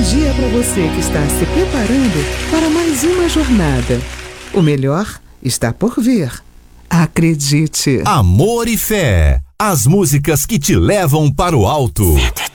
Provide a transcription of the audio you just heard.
energia para você que está se preparando para mais uma jornada. O melhor está por vir. Acredite. Amor e Fé. As músicas que te levam para o alto.